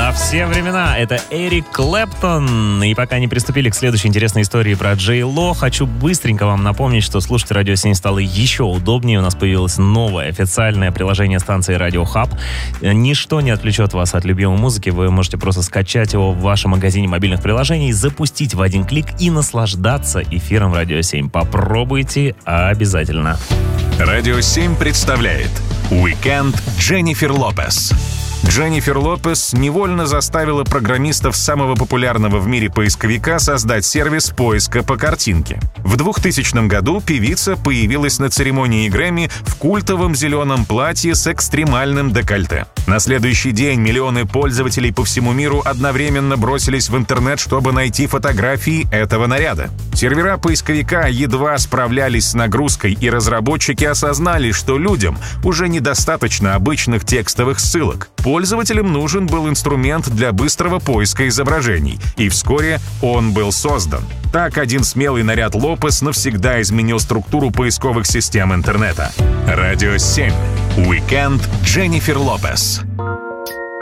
На все времена. Это Эрик Клэптон. И пока не приступили к следующей интересной истории про Джей Ло, хочу быстренько вам напомнить, что слушать Радио 7 стало еще удобнее. У нас появилось новое официальное приложение станции Radio Hub. Ничто не отвлечет вас от любимой музыки. Вы можете просто скачать его в вашем магазине мобильных приложений, запустить в один клик и наслаждаться эфиром Радио 7. Попробуйте обязательно. Радио 7 представляет «Уикенд Дженнифер Лопес». Дженнифер Лопес невольно заставила программистов самого популярного в мире поисковика создать сервис поиска по картинке. В 2000 году певица появилась на церемонии Грэмми в культовом зеленом платье с экстремальным декольте. На следующий день миллионы пользователей по всему миру одновременно бросились в интернет, чтобы найти фотографии этого наряда. Сервера поисковика едва справлялись с нагрузкой, и разработчики осознали, что людям уже недостаточно обычных текстовых ссылок. Пользователям нужен был инструмент для быстрого поиска изображений, и вскоре он был создан. Так, один смелый наряд Лопес навсегда изменил структуру поисковых систем интернета. Радио 7. Уикенд Дженнифер Лопес.